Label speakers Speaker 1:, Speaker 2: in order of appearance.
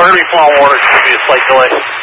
Speaker 1: We're going to be following orders. It's going to be a slight delay.